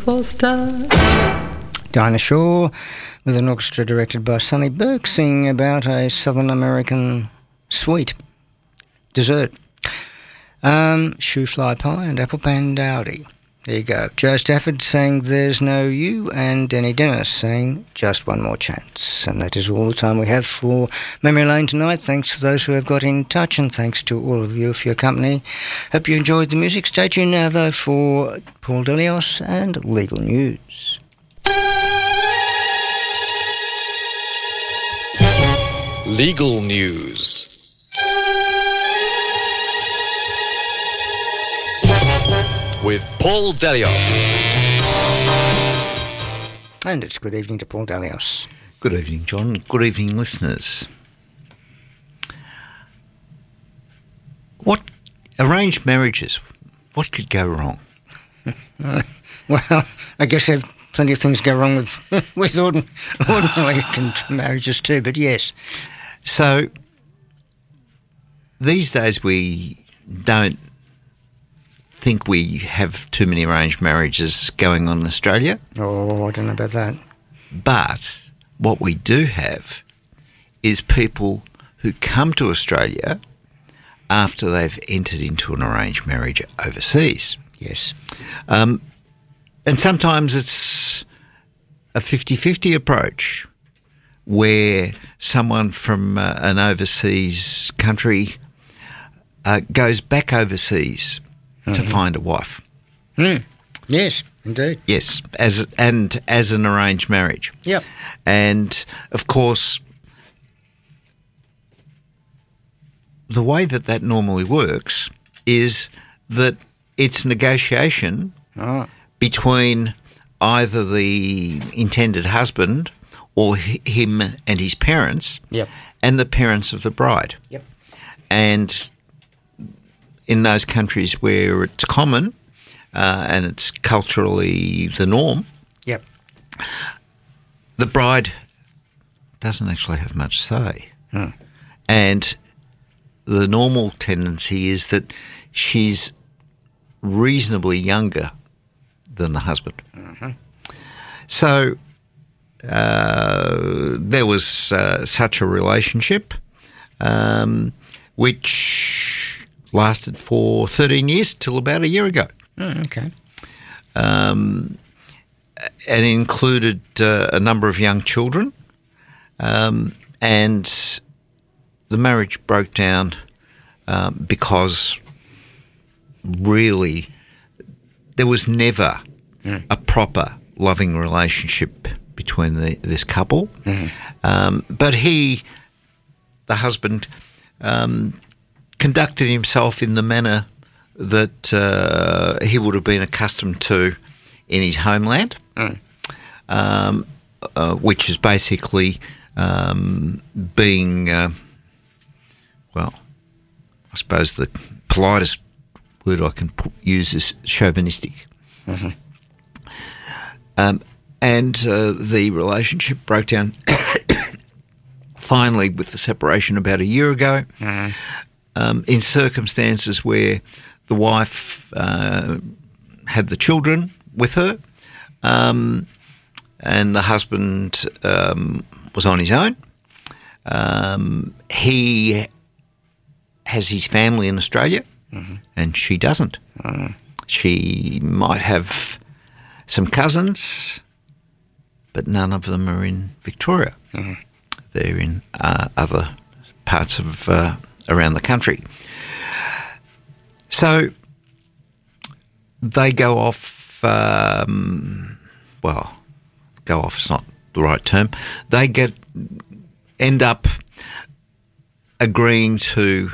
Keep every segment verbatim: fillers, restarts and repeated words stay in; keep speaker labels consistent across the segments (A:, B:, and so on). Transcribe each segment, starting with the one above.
A: Foster.
B: Dinah Shore, with an orchestra directed by Sonny Burke, singing about a Southern American sweet dessert. Um, Shoe Fly Pie and Apple Pan Dowdy. There you go. Joe Stafford saying There's No You, and Denny Dennis saying Just One More Chance. And that is all the time we have for Memory Lane tonight. Thanks to those who have got in touch, and thanks to all of you for your company. Hope you enjoyed the music. Stay tuned now, though, for Paul Delios and Legal News.
C: Legal News. With Paul Delios.
B: And it's good evening to Paul Delios.
D: Good evening, John. Good evening, listeners. What arranged marriages, what could go wrong?
B: Uh, well, I guess there are plenty of things go wrong with, with ordinary, ordinary marriages too, but yes.
D: So, these days we don't think we have too many arranged marriages going on in Australia.
B: Oh, I don't know about that.
D: But what we do have is people who come to Australia after they've entered into an arranged marriage overseas.
B: Yes.
D: Um, and sometimes it's a fifty-fifty approach where someone from uh, an overseas country uh, goes back overseas to mm-hmm. find a wife.
B: Mm. Yes, indeed.
D: Yes, as and as an arranged marriage.
B: Yep.
D: And of course, the way that that normally works is that it's negotiation
B: oh.
D: between either the intended husband or him and his parents,
B: yep.
D: and the parents of the bride.
B: Yep.
D: And in those countries where it's common uh, and it's culturally the norm,
B: yep.
D: the bride doesn't actually have much say.
B: Hmm.
D: And the normal tendency is that she's reasonably younger than the husband.
B: Mm-hmm.
D: So uh, there was uh, such a relationship um, which lasted for thirteen years till about a year ago.
B: Mm, okay.
D: Um, and included uh, a number of young children, um, and the marriage broke down um, because really there was never mm. a proper loving relationship between the, this couple.
B: Mm-hmm.
D: Um, but he, the husband, um, conducted himself in the manner that uh, he would have been accustomed to in his homeland,
B: mm.
D: um, uh, which is basically um, being, uh, well, I suppose the politest word I can put, use is chauvinistic.
B: Mm-hmm.
D: Um, and uh, the relationship broke down finally with the separation about a year ago.
B: Mm-hmm.
D: Um, in circumstances where the wife uh, had the children with her um, and the husband um, was on his own. Um, he has his family in Australia
B: mm-hmm.
D: and she doesn't.
B: Mm-hmm.
D: She might have some cousins, but none of them are in Victoria.
B: Mm-hmm.
D: They're in uh, other parts of uh, around the country. So they go off, um, well, go off is not the right term. They get end up agreeing to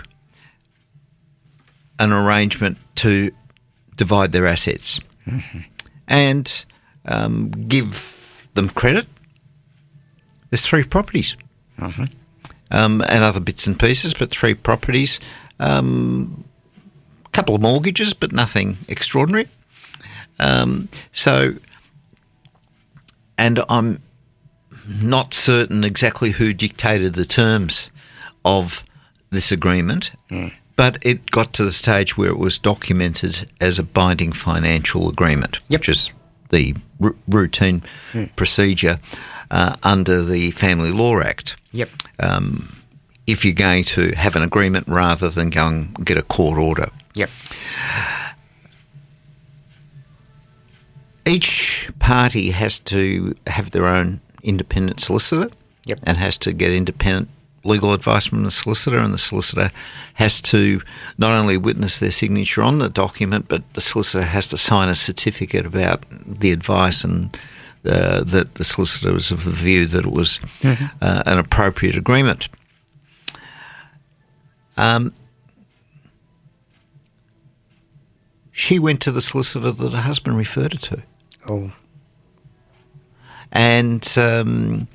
D: an arrangement to divide their assets
B: mm-hmm.
D: and um, give them credit. There's three properties.
B: Mm-hmm.
D: Um, and other bits and pieces, but three properties, um, a couple of mortgages, but nothing extraordinary. Um, so, and I'm not certain exactly who dictated the terms of this agreement,
B: mm.
D: but it got to the stage where it was documented as a binding financial agreement,
B: yep.
D: which is the r- routine mm. procedure uh, under the Family Law Act.
B: Yep.
D: Um, if you're going to have an agreement rather than go and get a court order.
B: Yep.
D: Each party has to have their own independent solicitor.
B: Yep.
D: And has to get independent legal advice from the solicitor, and the solicitor has to not only witness their signature on the document, but the solicitor has to sign a certificate about the advice and uh, that the solicitor was of the view that it was mm-hmm. uh, an appropriate agreement. Um, she went to the solicitor that her husband referred her to.
B: Oh.
D: And um,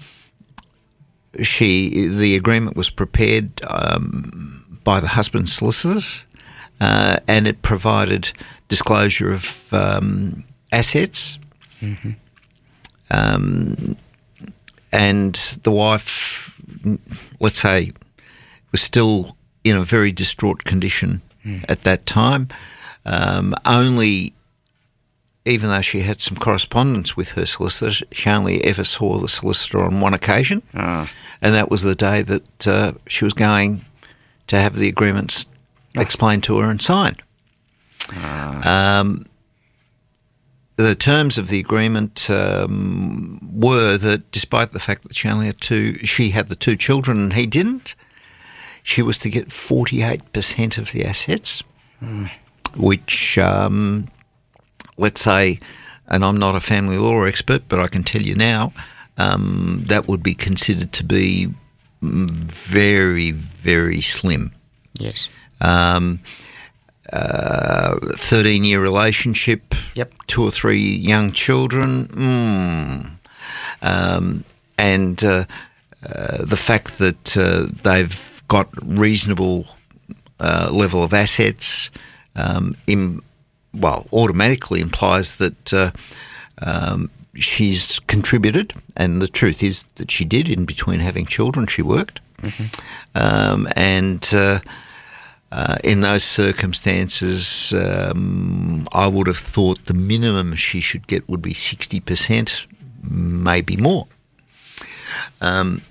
D: she, the agreement was prepared um, by the husband's solicitors, uh, and it provided disclosure of um, assets.
B: Mm-hmm.
D: Um, and the wife, let's say, was still in a very distraught condition mm. at that time. Um, only, even though she had some correspondence with her solicitor, she only ever saw the solicitor on one occasion,
B: ah.
D: and that was the day that uh, she was going to have the agreements ah. explained to her and signed.
B: Ah.
D: Um, the terms of the agreement um, were that, despite the fact that she only had two, she had the two children and he didn't, she was to get forty-eight percent of the assets,
B: mm.
D: which, um, let's say, and I'm not a family law expert, but I can tell you now, um, that would be considered to be very, very slim.
B: Yes.
D: Um, uh, thirteen-year relationship,
B: yep.
D: two or three young children, mm. um, and uh, uh, the fact that uh, they've got reasonable uh, level of assets, um, in, well, automatically implies that uh, um, she's contributed, and the truth is that she did. In between having children, she worked.
B: Mm-hmm.
D: Um, and uh, uh, in those circumstances, um, I would have thought the minimum she should get would be sixty percent, maybe more. Um,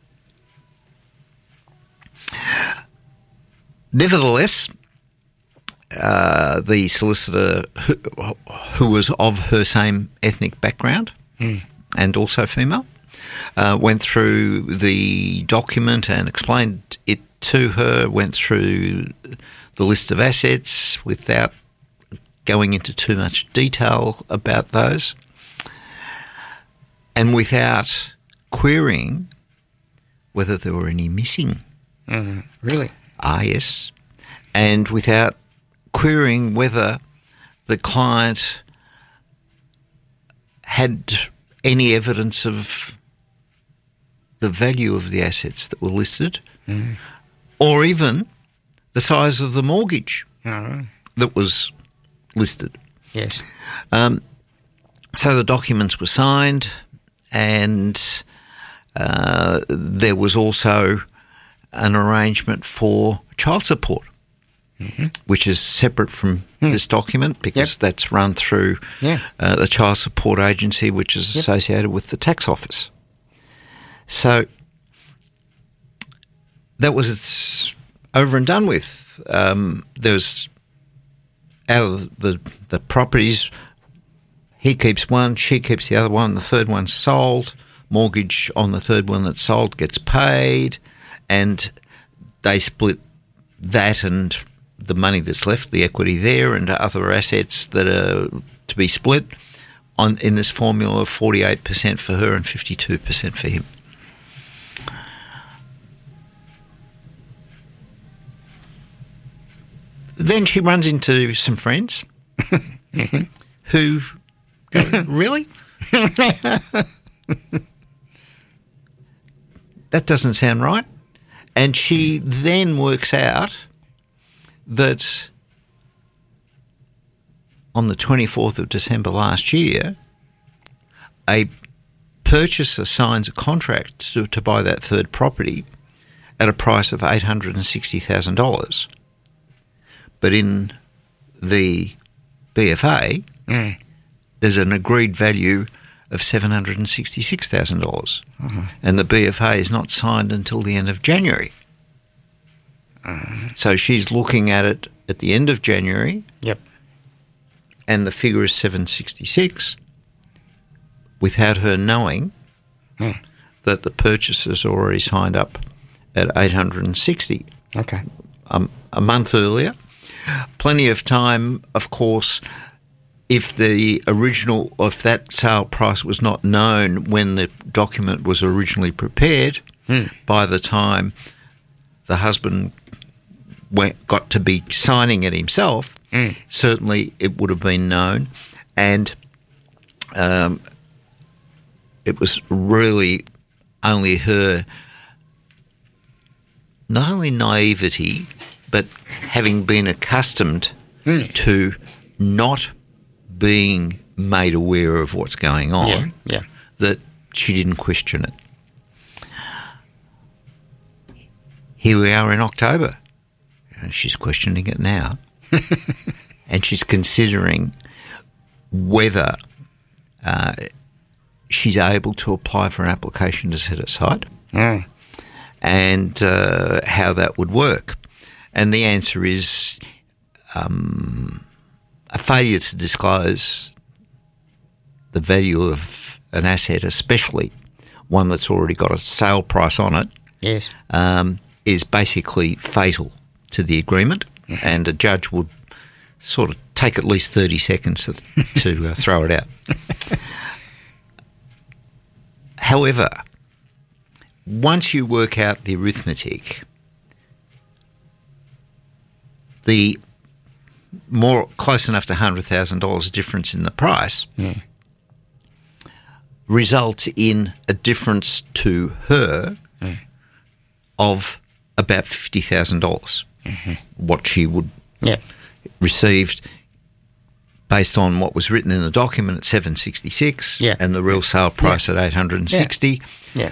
D: Nevertheless, uh, the solicitor, who, who was of her same ethnic background
B: mm.
D: and also female, uh, went through the document and explained it to her, went through the list of assets without going into too much detail about those, and without querying whether there were any missing.
B: Mm, really?
D: Ah, yes. And without querying whether the client had any evidence of the value of the assets that were listed,
B: mm.
D: or even the size of the mortgage
B: oh.
D: that was listed.
B: Yes.
D: Um, so the documents were signed, and uh, there was also an arrangement for child support,
B: mm-hmm.
D: which is separate from mm. this document because
B: yep.
D: that's run through
B: yeah.
D: uh, the child support agency, which is yep. associated with the tax office. So that was over and done with. Um, there was out of the the properties, he keeps one, she keeps the other one, the third one's sold, mortgage on the third one that's sold gets paid, and they split that and the money that's left, the equity there, and other assets that are to be split on in this formula of forty-eight percent for her and fifty-two percent for him. Then she runs into some friends
B: mm-hmm.
D: who go, really? That doesn't sound right. And she then works out that on the twenty-fourth of December last year, a purchaser signs a contract to, to buy that third property at a price of eight hundred sixty thousand dollars. But in the B F A,
B: mm.
D: there's an agreed value of seven hundred sixty-six thousand dollars.
B: Uh-huh.
D: And the B F A is not signed until the end of January.
B: Uh-huh.
D: So she's looking at it at the end of January.
B: Yep.
D: And the figure is seven sixty-six without her knowing
B: Hmm.
D: that the purchasers already signed up at eight hundred sixty.
B: Okay.
D: Um, a month earlier. Plenty of time, of course, if the original, if that sale price was not known when the document was originally prepared,
B: Hmm.
D: by the time the husband went, got to be signing it himself,
B: Mm.
D: certainly it would have been known. And um, it was really only her, not only naivety, but having been accustomed
B: Mm.
D: to not being made aware of what's going on,
B: Yeah, yeah.
D: that she didn't question it. Here we are in October. She's questioning it now. And she's considering whether uh, she's able to apply for an application to set aside
B: Mm.
D: and uh, how that would work. And the answer is um, a failure to disclose the value of an asset, especially one that's already got a sale price on it,
B: Yes.
D: um, is basically fatal to the agreement, and a judge would sort of take at least thirty seconds to, to uh, throw it out. However, once you work out the arithmetic, the more close enough to one hundred thousand dollars difference in the price
B: Mm.
D: results in a difference to her
B: Mm.
D: of about fifty thousand dollars,
B: Mm-hmm.
D: what she would
B: Yeah.
D: received based on what was written in the document at seven sixty-six,
B: Yeah.
D: and the real sale price at eight hundred sixty.
B: Yeah.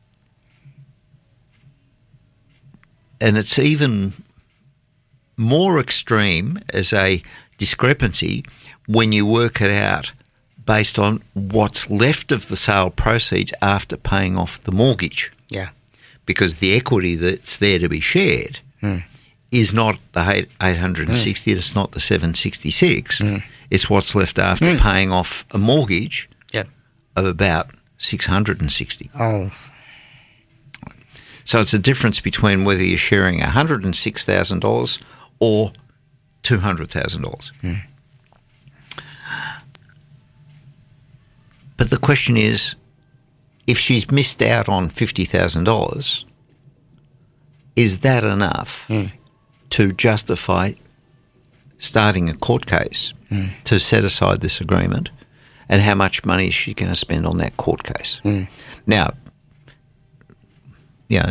D: And it's even more extreme as a discrepancy when you work it out based on what's left of the sale proceeds after paying off the mortgage,
B: Yeah.
D: because the equity that's there to be shared
B: Mm.
D: is not the eight hundred sixty, it's not the seven sixty-six,
B: Mm.
D: it's what's left after
B: Mm.
D: paying off a mortgage
B: Yep.
D: of about six hundred sixty.
B: Oh.
D: So it's a difference between whether you're sharing one hundred six thousand dollars or two hundred thousand dollars.
B: Mm.
D: But the question is, if she's missed out on fifty thousand dollars, is that enough
B: Mm.
D: to justify starting a court case
B: Mm.
D: to set aside this agreement? And how much money is she going to spend on that court case?
B: Mm.
D: Now, you know,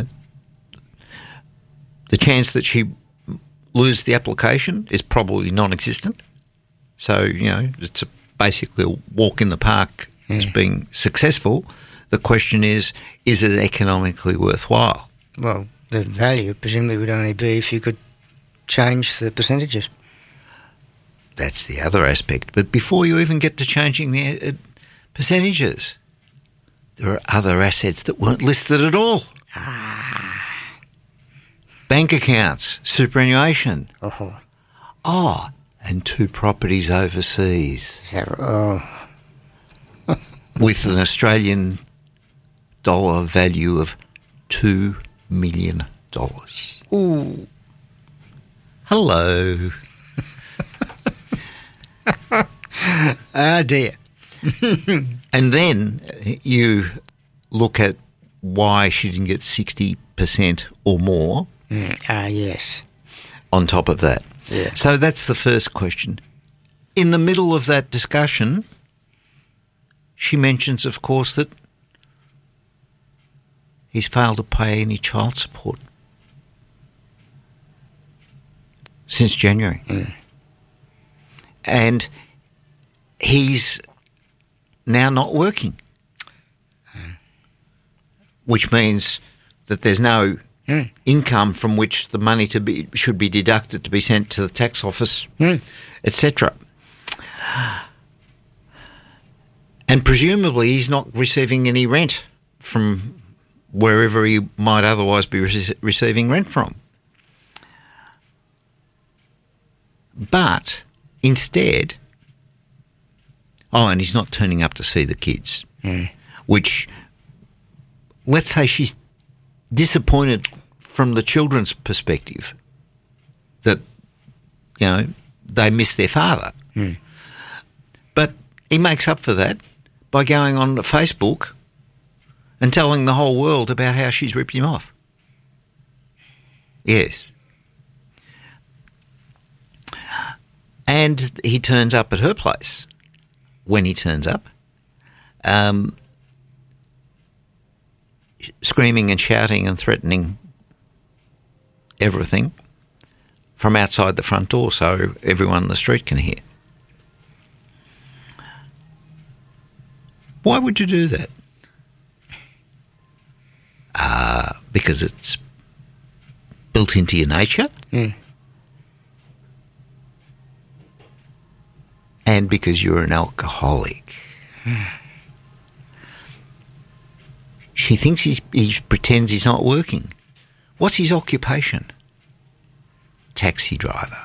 D: the chance that she lose the application is probably non-existent. So, you know, it's a, basically a walk in the park as
B: Mm.
D: being successful. The question is, is it economically worthwhile?
B: Well, the value presumably would only be if you could change the percentages.
D: That's the other aspect. But before you even get to changing the uh, percentages, there are other assets that weren't listed at all. Bank accounts, superannuation.
B: Oh.
D: Oh, and two properties overseas
B: Is that oh.
D: with an Australian dollar value of two million dollars.
B: Ooh.
D: Hello.
B: Ah, dear.
D: And then you look at why she didn't get sixty percent or more
B: Mm. Ah, yes.
D: on top of that.
B: Yeah.
D: So that's the first question. In the middle of that discussion, she mentions, of course, that he's failed to pay any child support since January.
B: Mm.
D: And he's now not working, which means that there's no
B: Mm.
D: income from which the money to be should be deducted to be sent to the tax office,
B: Mm.
D: et cetera. And presumably he's not receiving any rent from wherever he might otherwise be re- receiving rent from. But instead, oh, and he's not turning up to see the kids,
B: mm.
D: which, let's say she's disappointed from the children's perspective that, you know, they miss their father.
B: Mm.
D: But he makes up for that by going on Facebook and telling the whole world about how she's ripped him off. Yes. And he turns up at her place. When he turns up, um, screaming and shouting and threatening everything from outside the front door so everyone in the street can hear. Why would you do that? Uh, because it's built into your nature.
B: Mm.
D: And because you're an alcoholic.
B: Mm.
D: She thinks he's, he pretends he's not working. What's his occupation? Taxi driver.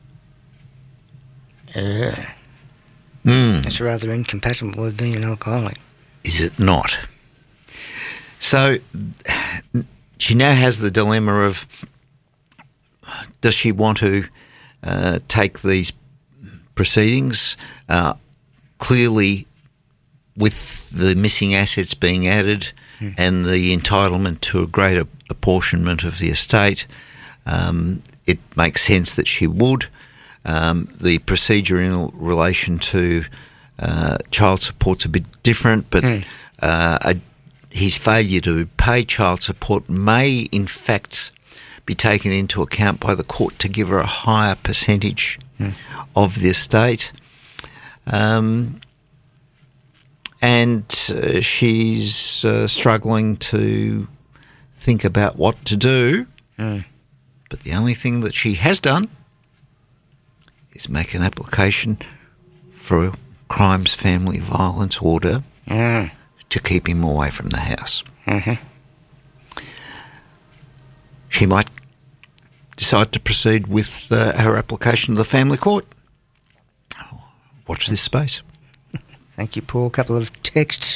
B: Yeah.
D: Mm.
B: That's rather incompatible with being an alcoholic.
D: Is it not? So she now has the dilemma of, does she want to uh, take these proceedings, uh, clearly with the missing assets being added mm. and the entitlement to a greater apportionment of the estate, um, it makes sense that she would. Um, the procedure in relation to uh, child support's a bit different, but mm. uh, a, his failure to pay child support may in fact be taken into account by the court to give her a higher percentage mm. of the estate. Um, and uh, she's uh, struggling to think about what to do.
B: Mm.
D: But the only thing that she has done is make an application for a crimes family violence order
B: mm.
D: to keep him away from the house.
B: Mm-hmm.
D: She might decide to proceed with uh, her application to the family court. Watch this space.
B: Thank you, Paul. A couple of texts.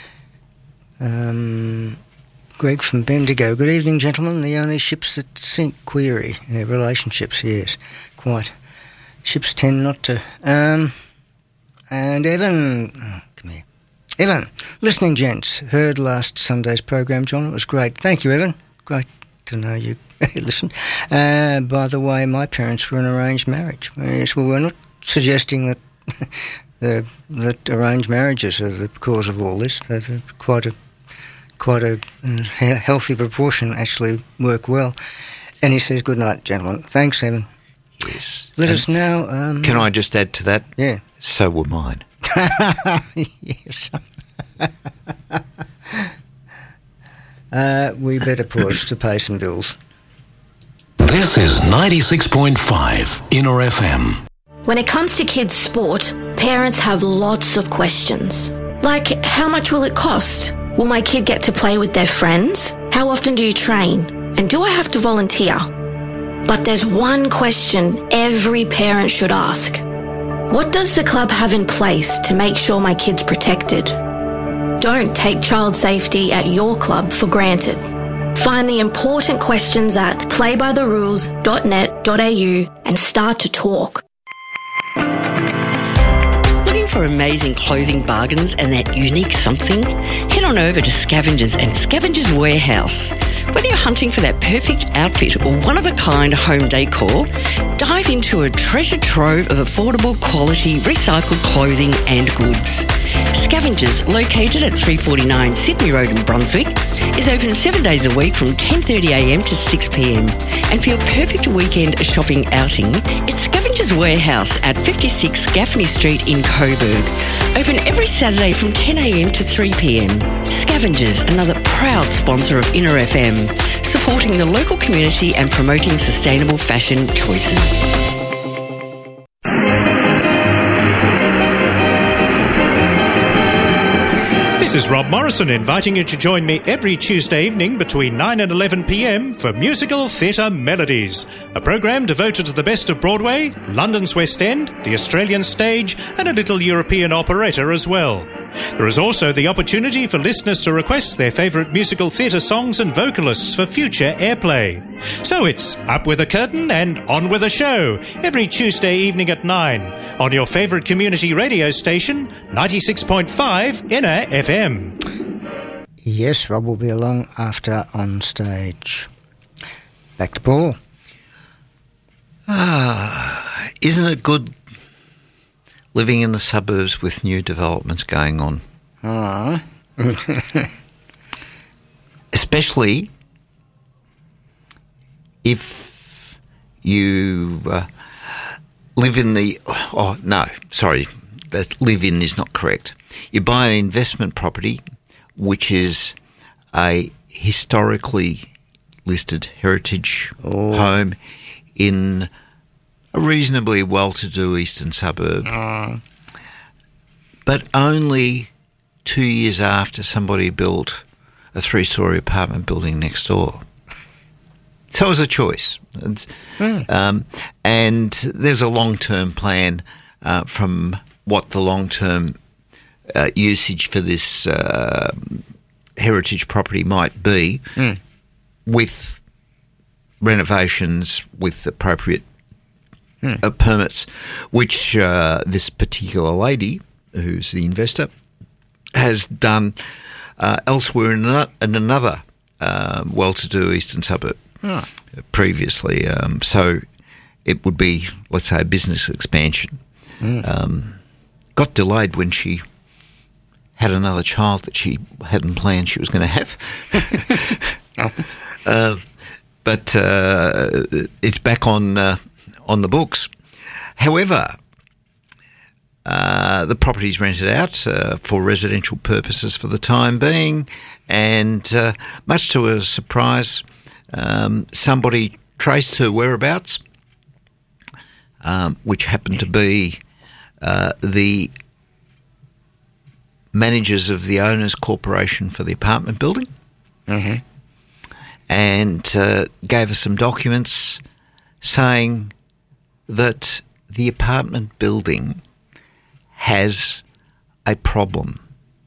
B: Um, Greg from Bendigo. Good evening, gentlemen. The only ships that sink, query. Uh, relationships, yes. Quite. Ships tend not to. Um, and Evan, oh, come here. Evan, listening gents, heard last Sunday's program, John. It was great. Thank you, Evan. Great to know you listen. Uh, by the way, my parents were in arranged marriage. Yes, well, we're not suggesting that the, that arranged marriages are the cause of all this. There's a, quite a quite a uh, healthy proportion actually work well. And he says, good night, gentlemen. Thanks, Evan.
D: Yes.
B: Let
D: and
B: us now... Um,
D: can I just add to that?
B: Yeah.
D: So were mine.
B: Yes. uh, we better pause to pay some bills.
A: This is ninety-six point five Inner F M.
E: When it comes to kids' sport, parents have lots of questions. Like, how much will it cost? Will my kid get to play with their friends? How often do you train? And do I have to volunteer? But there's one question every parent should ask. What does the club have in place to make sure my kid's protected? Don't take child safety at your club for granted. Find the important questions at play by the rules dot net dot a u and start to talk.
F: Looking for amazing clothing bargains and that unique something? Head on over to Scavengers and Scavengers Warehouse. Whether you're hunting for that perfect outfit or one-of-a-kind home decor, dive into a treasure trove of affordable quality recycled clothing and goods. Scavengers, located at three forty-nine Sydney Road in Brunswick, is open seven days a week from ten thirty a m to six p m. And for your perfect weekend shopping outing, it's Scavengers Warehouse at fifty-six Gaffney Street in Coburg. Open every Saturday from ten a m to three p m. Scavengers, another proud sponsor of Inner F M, supporting the local community and promoting sustainable fashion choices.
G: is Rob Morrison inviting you to join me every Tuesday evening between nine and eleven p m for Musical Theatre Melodies, a programme devoted to the best of Broadway, London's West End, the Australian stage and a little European operetta as well. There is also the opportunity for listeners to request their favourite musical theatre songs and vocalists for future airplay. So it's up with a curtain and on with a show every Tuesday evening at nine on your favourite community radio station, ninety-six point five Inner F M.
B: Yes, Rob will be along after On Stage. Back to Paul.
D: Ah, isn't it good living in the suburbs with new developments going on?
B: Ah.
D: Especially if you uh, live in the... Oh, no, sorry, that live in is not correct. You buy an investment property which is a historically listed heritage
B: Oh.
D: home in a reasonably well-to-do eastern suburb,
B: Ah.
D: but only two years after somebody built a three-storey apartment building next door. So it was a choice. It's,
B: Mm.
D: um, and there's a long-term plan uh, from what the long-term uh, usage for this uh, heritage property might be,
B: Mm.
D: with renovations with appropriate uh, permits, which uh, this particular lady, who's the investor, has done uh, elsewhere in, ano- in another uh, well-to-do eastern suburb
B: Ah.
D: previously. Um, so it would be, let's say, a business expansion. Um, got delayed when she had another child that she hadn't planned she was going to have. uh, but uh, it's back on uh, on the books. However, uh, the property's rented out uh, for residential purposes for the time being, and uh, much to her surprise, um, somebody traced her whereabouts, um, which happened to be uh, the managers of the owners' corporation for the apartment building,
B: Mm-hmm.
D: and uh, gave us some documents saying that the apartment building has a problem.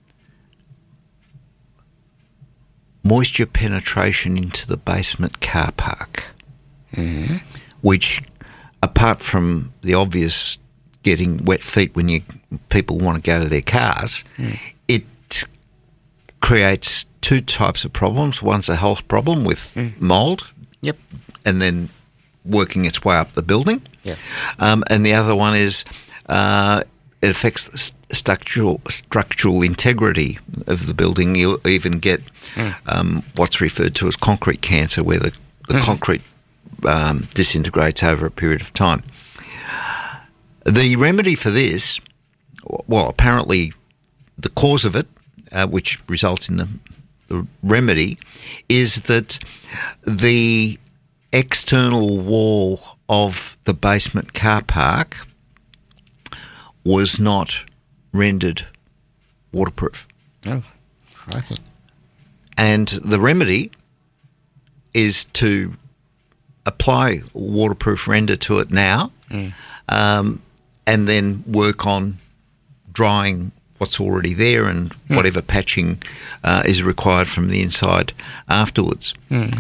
D: Moisture penetration into the basement car park,
B: Mm-hmm.
D: which, apart from the obvious getting wet feet when you people want to go to their cars, it creates two types of problems. One's a health problem with mould,
B: Yep.
D: and then working its way up the building.
B: Yeah.
D: Um, and the other one is uh, it affects the s- structural structural integrity of the building. You'll even get um, what's referred to as concrete cancer, where the, the concrete um, disintegrates over a period of time. The remedy for this, well, apparently the cause of it, uh, which results in the, the remedy, is that the external wall of the basement car park was not rendered waterproof.
B: Oh, crikey.
D: And the remedy is to apply waterproof render to it now, um, and then work on drying what's already there and whatever patching uh, is required from the inside afterwards.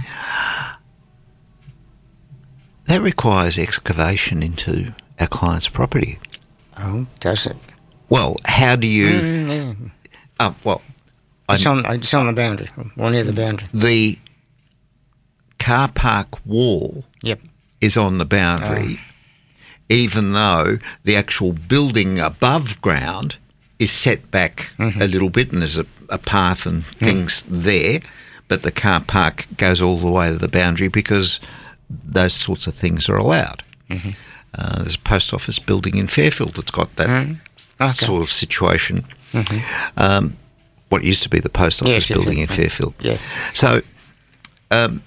D: That requires excavation into our client's property.
B: Oh, does it?
D: Well, how do you...
B: Mm, yeah.
D: Uh, well,
B: It's
D: I,
B: on, it's on the boundary, or near the boundary.
D: the car park wall
B: Yep.
D: is on the boundary, even though the actual building above ground is set back a little bit and there's a, a path and things there, but the car park goes all the way to the boundary because those sorts of things are allowed. Uh, there's a post office building in Fairfield that's got that
B: Okay.
D: sort of situation. Um, what used to be the post office
B: Yes, yes,
D: building
B: yes.
D: in Fairfield.
B: Yeah.
D: So um,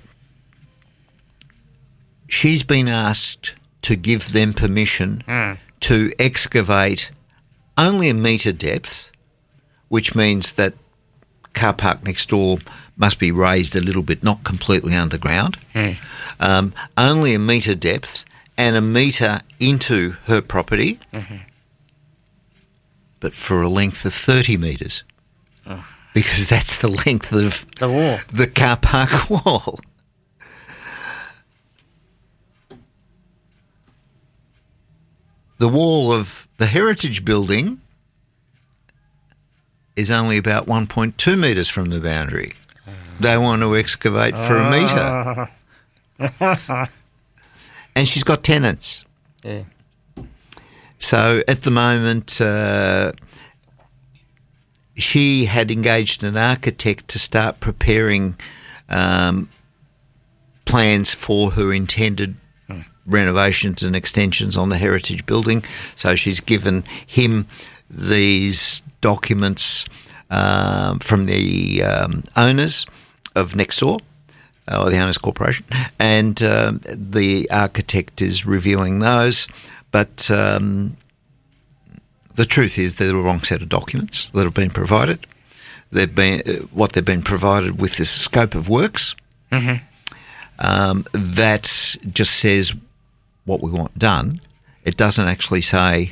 D: she's been asked to give them permission to excavate only a metre depth, which means that car park next door must be raised a little bit, not completely underground,
B: Mm.
D: um, only a metre depth and a metre into her property,
B: Mm-hmm.
D: but for a length of thirty metres,
B: Oh.
D: because that's the length of
B: The wall.
D: the car park wall. The wall of the Heritage Building is only about one point two metres from the boundary. They want to excavate for a metre. And she's got tenants.
B: Yeah.
D: So at the moment, uh, she had engaged an architect to start preparing um, plans for her intended renovations and extensions on the Heritage Building. So she's given him these documents um, from the um, owners of next door, or the owners corporation, and um, the architect is reviewing those. But um, the truth is they're the wrong set of documents that have been provided. They've been uh, what they've been provided with is a scope of works
B: Mm-hmm.
D: um, that just says what we want done. It doesn't actually say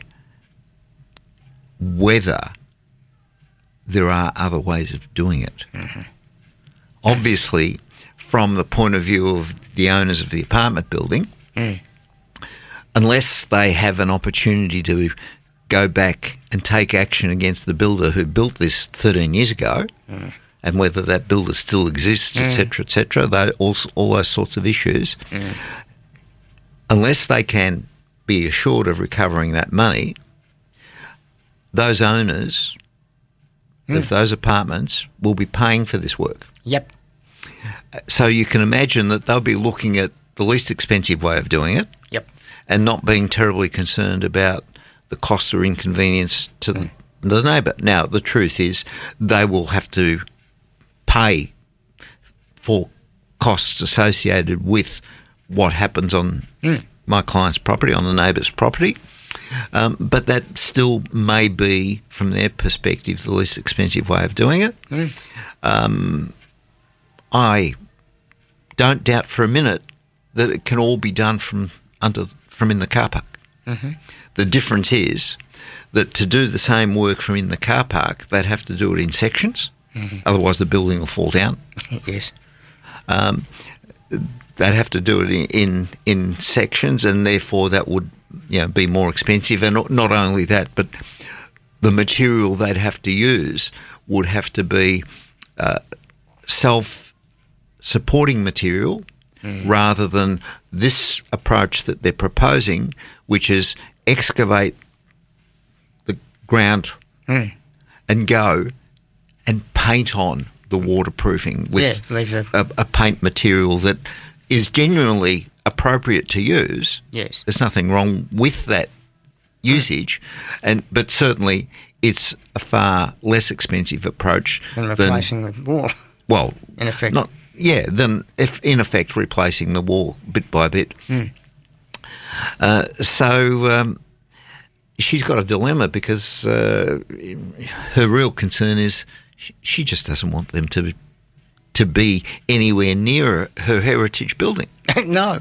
D: whether there are other ways of doing it.
B: Mm-hmm.
D: Obviously, from the point of view of the owners of the apartment building,
B: Mm.
D: unless they have an opportunity to go back and take action against the builder who built this thirteen years ago,
B: Mm.
D: and whether that builder still exists, et cetera, et cetera, tho- all, all those sorts of issues,
B: Mm.
D: unless they can be assured of recovering that money, those owners of those apartments will be paying for this work.
B: Yep.
D: So you can imagine that they'll be looking at the least expensive way of doing it
B: Yep.
D: and not being terribly concerned about the cost or inconvenience to the, the neighbour. Now, the truth is they will have to pay for costs associated with what happens on
B: Mm.
D: my client's property, on the neighbour's property. Um, but that still may be, from their perspective, the least expensive way of doing it.
B: Mm.
D: Um, I don't doubt for a minute that it can all be done from under from in the car park.
B: Mm-hmm.
D: The difference is that to do the same work from in the car park, they'd have to do it in sections.
B: Mm-hmm.
D: Otherwise, the building will fall down.
B: Yes.
D: Um, they'd have to do it in, in in sections, and therefore that would, you know, be more expensive. And not, not only that, but the material they'd have to use would have to be uh, self-supporting material,
B: Mm.
D: rather than this approach that they're proposing, which is excavate the ground
B: Mm.
D: and go and paint on the waterproofing with
B: Yeah, leave a-
D: a, a paint material that is genuinely appropriate to use.
B: Yes.
D: There's nothing wrong with that usage, and but certainly it's a far less expensive approach
B: And
D: than,
B: replacing the wall.
D: well,
B: in effect.
D: not yeah, than if in effect replacing the wall bit by bit.
B: Mm.
D: Uh, so um, she's got a dilemma because uh, her real concern is she just doesn't want them to to be anywhere near her heritage building.
B: No.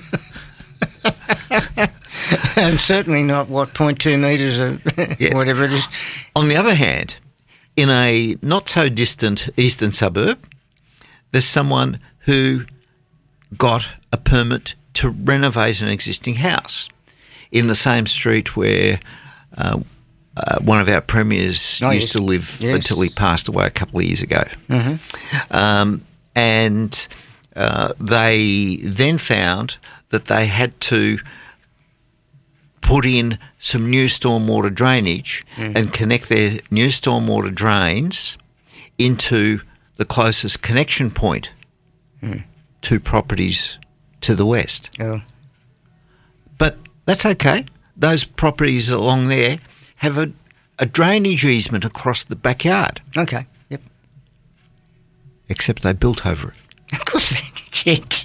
B: And certainly not, what, zero point two metres or
D: Yeah.
B: whatever it is.
D: On the other hand, in a not so distant eastern suburb, there's someone who got a permit to renovate an existing house in the same street where uh, uh, one of our premiers
B: Oh,
D: used
B: yes.
D: to live
B: Yes.
D: until he passed away a couple of years ago.
B: Mm-hmm.
D: Um, and uh, they then found that they had to put in some new stormwater drainage
B: Mm.
D: and connect their new stormwater drains into the closest connection point
B: Mm.
D: to properties to the west.
B: Oh.
D: But that's okay. Those properties along there have a, a drainage easement across the backyard,
B: Okay. Yep.
D: except they built over it.
B: Of course they did.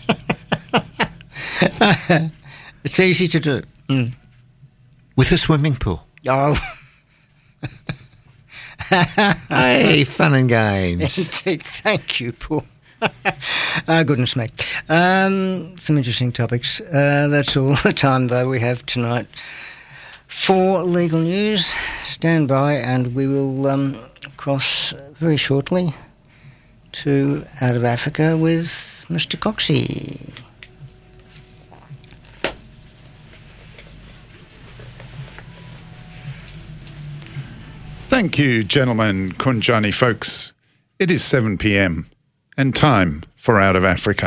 B: It's easy to do. Mm.
D: With a swimming pool.
B: Oh.
D: Hey, fun and games.
B: Indeed. Thank you, Paul. Oh, goodness me. Um, some interesting topics. Uh, that's all the time, though, we have tonight for legal news. Stand by and we will um, cross very shortly to Out of Africa with Mister Coxie.
H: Thank you, gentlemen, Kunjani folks. It is seven p.m. and time for Out of Africa.